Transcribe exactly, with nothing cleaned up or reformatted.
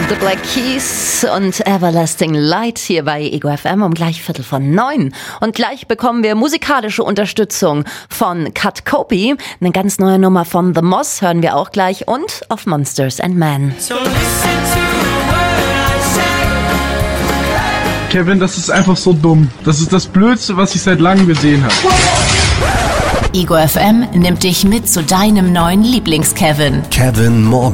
The Black Keys und Everlasting Light hier bei Ego F M um gleich Viertel von neun. Und gleich bekommen wir musikalische Unterstützung von Cut Copy. Eine ganz neue Nummer von The Moss hören wir auch gleich und auf Monsters and Men. So listen to what I say. Kevin, das ist einfach so dumm. Das ist das Blödste, was ich seit langem gesehen habe. Ego F M nimmt dich mit zu deinem neuen Lieblings-Kevin. Kevin Morby.